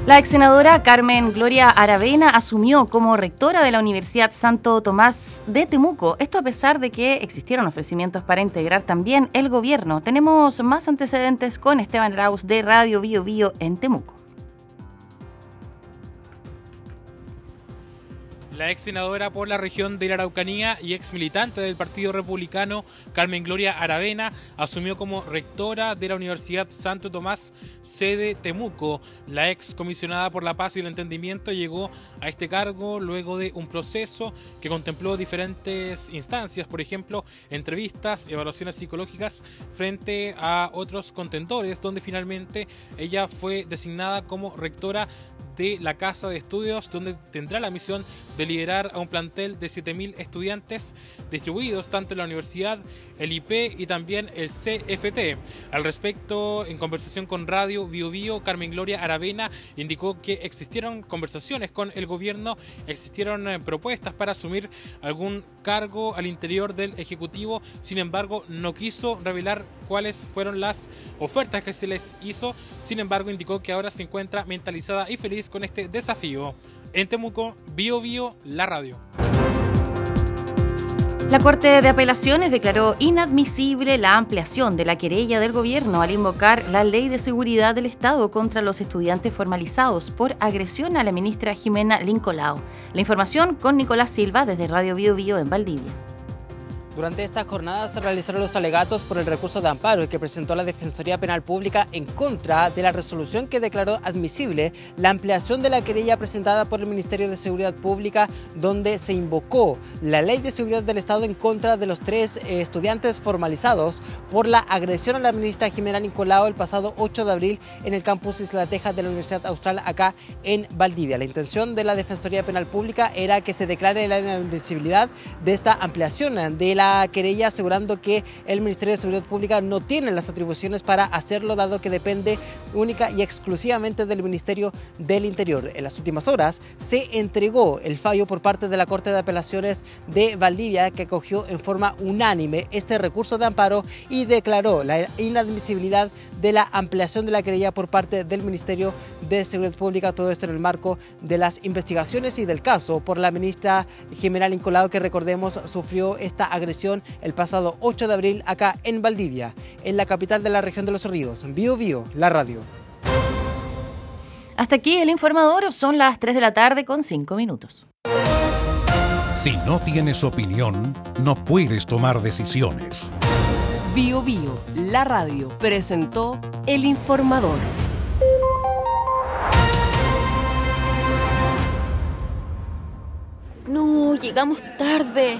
La ex senadora Carmen Gloria Aravena asumió como rectora de la Universidad Santo Tomás de Temuco. Esto a pesar de que existieron ofrecimientos para integrar también el gobierno. Tenemos más antecedentes con Esteban Arauz de Radio Bio Bio en Temuco. La ex senadora por la región de la Araucanía y ex militante del Partido Republicano, Carmen Gloria Aravena, asumió como rectora de la Universidad Santo Tomás, sede Temuco. La ex comisionada por la paz y el entendimiento llegó a este cargo luego de un proceso que contempló diferentes instancias, por ejemplo, entrevistas, evaluaciones psicológicas frente a otros contendores, donde finalmente ella fue designada como rectora de la Casa de Estudios, donde tendrá la misión de liderar a un plantel de 7.000 estudiantes distribuidos tanto en la universidad, el IP y también el CFT. Al respecto, en conversación con Radio Bio Bio, Carmen Gloria Aravena indicó que existieron conversaciones con el gobierno, existieron propuestas para asumir algún cargo al interior del Ejecutivo, sin embargo no quiso revelar cuáles fueron las ofertas que se les hizo. Sin embargo, indicó que ahora se encuentra mentalizada y feliz con este desafío. En Temuco, Bio Bio, la radio. La Corte de Apelaciones declaró inadmisible la ampliación de la querella del gobierno al invocar la Ley de Seguridad del Estado contra los estudiantes formalizados por agresión a la ministra Jimena Lincolao. La información con Nicolás Silva desde Radio Bio Bio en Valdivia. Durante esta jornada se realizaron los alegatos por el recurso de amparo que presentó la Defensoría Penal Pública en contra de la resolución que declaró admisible la ampliación de la querella presentada por el Ministerio de Seguridad Pública, donde se invocó la Ley de Seguridad del Estado en contra de los 3 estudiantes formalizados por la agresión a la ministra Jimena Lincolao el pasado 8 de abril en el campus Isla Tejas de la Universidad Austral acá en Valdivia. La intención de la Defensoría Penal Pública era que se declare la inadmisibilidad de esta ampliación de la querella, asegurando que el Ministerio de Seguridad Pública no tiene las atribuciones para hacerlo, dado que depende única y exclusivamente del Ministerio del Interior. En las últimas horas se entregó el fallo por parte de la Corte de Apelaciones de Valdivia, que acogió en forma unánime este recurso de amparo y declaró la inadmisibilidad de la ampliación de la querella por parte del Ministerio de Seguridad Pública. Todo esto en el marco de las investigaciones y del caso por la ministra Jimena Lincolao, que recordemos sufrió esta agresión el pasado 8 de abril acá en Valdivia, en la capital de la región de Los Ríos. Bio Bio, la radio. Hasta aquí el informador, son las 3 de la tarde con 5 minutos. Si no tienes opinión, no puedes tomar decisiones. Bio Bio, la radio, presentó el informador. No, llegamos tarde.